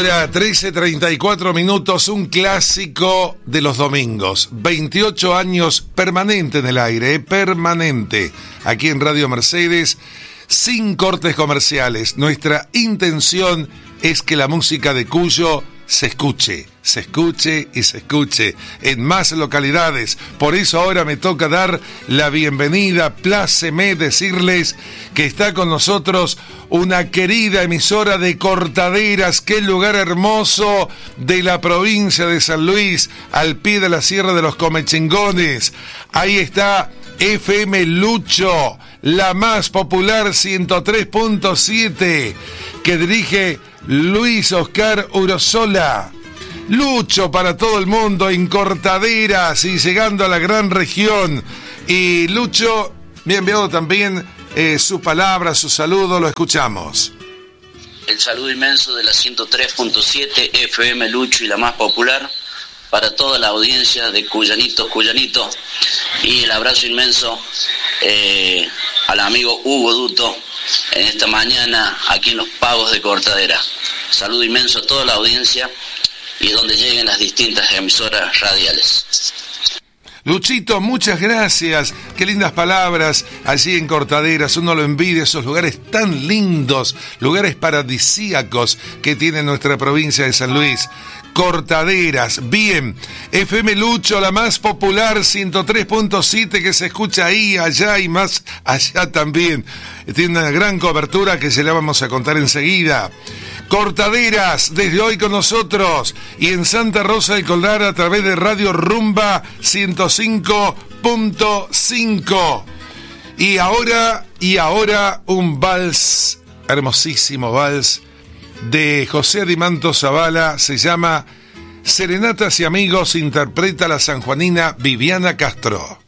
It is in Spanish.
Ahora 13:34 minutos, un clásico de los domingos. 28 años permanente en el aire, permanente. Aquí en Radio Mercedes, sin cortes comerciales. Nuestra intención es que la música de Cuyo se escuche y se escuche en más localidades. Por eso ahora me toca dar la bienvenida, pláceme decirles que está con nosotros una querida emisora de Cortaderas, qué lugar hermoso de la provincia de San Luis, al pie de la Sierra de los Comechingones. Ahí está FM Lucho, la más popular 103.7, que dirige Luis Oscar Urosola. Lucho para todo el mundo en Cortaderas y llegando a la gran región. Y Lucho me ha enviado también su palabra, su saludo, lo escuchamos. El saludo inmenso de la 103.7 FM Lucho y la más popular para toda la audiencia de Cuyanitos, y el abrazo inmenso al amigo Hugo Duto en esta mañana aquí en los Pagos de Cortadera. Saludo inmenso a toda la audiencia y donde lleguen las distintas emisoras radiales. Luchito, muchas gracias, qué lindas palabras allí en Cortaderas, uno lo envidia, esos lugares tan lindos, lugares paradisíacos que tiene nuestra provincia de San Luis. Cortaderas, bien, FM Lucho, la más popular 103.7 que se escucha ahí, allá y más allá también. Tiene una gran cobertura que se la vamos a contar enseguida. Cortaderas, desde hoy con nosotros y en Santa Rosa del Colar a través de Radio Rumba 105.5. Y ahora un vals, hermosísimo vals de José Adimanto Zavala, se llama Serenatas y Amigos, interpreta la sanjuanina Viviana Castro.